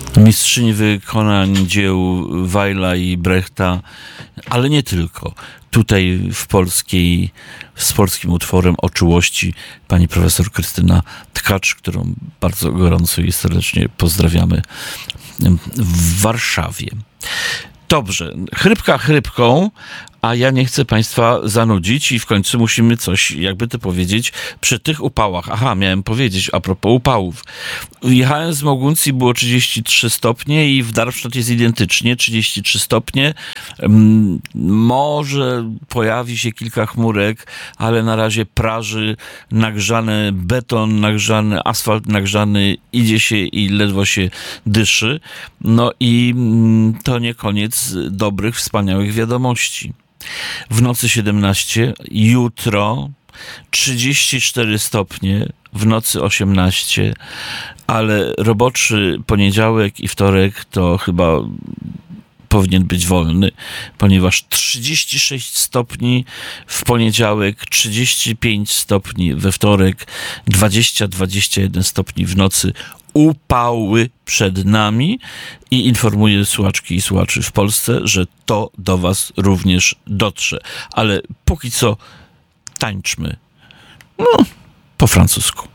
Mistrzyni wykonań dzieł Weila i Brechta, ale nie tylko. Tutaj z polskim utworem o czułości pani profesor Krystyna Tkacz, którą bardzo gorąco i serdecznie pozdrawiamy w Warszawie. Dobrze, chrypka chrypką, a ja nie chcę państwa zanudzić i w końcu musimy coś, jakby to powiedzieć, przy tych upałach. Aha, miałem powiedzieć a propos upałów. Jechałem z Moguncji, było 33 stopnie i w Darmstadt jest identycznie, 33 stopnie. Może pojawi się kilka chmurek, ale na razie praży, nagrzany beton, nagrzany asfalt, nagrzany, idzie się i ledwo się dyszy. No i to nie koniec dobrych, wspaniałych wiadomości. W nocy 17, jutro 34 stopnie, w nocy 18, ale roboczy poniedziałek i wtorek to chyba powinien być wolny, ponieważ 36 stopni w poniedziałek, 35 stopni we wtorek, 20-21 stopni w nocy. Upały przed nami i informuję słuchaczki i słuchaczy w Polsce, że to do was również dotrze. Ale póki co tańczmy. No, po francusku.